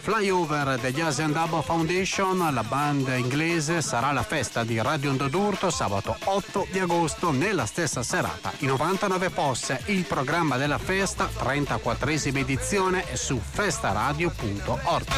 flyover degli Asian Dub Foundation, la band inglese, sarà alla festa di Radio Onda d'Urto sabato 8 di agosto nella stessa serata. I 99 posse, il programma della festa, 34esima edizione, è su festaradio.org.